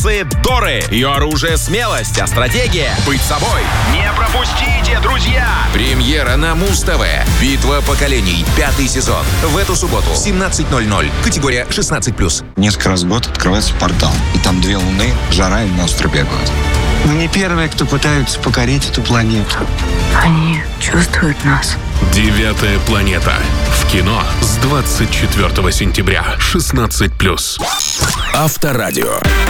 Доры. Ее оружие — смелость, а стратегия — быть собой. Не пропустите, друзья! Премьера на Муз-ТВ. «Битва поколений». 5-й сезон. В эту субботу в 17:00. Категория 16+. Несколько раз в год открывается портал. И там 2 луны, жара и монстры бегают. Мы не первые, кто пытаются покорить эту планету. Они чувствуют нас. 9-я планета. В кино с 24 сентября. 16+. Авторадио.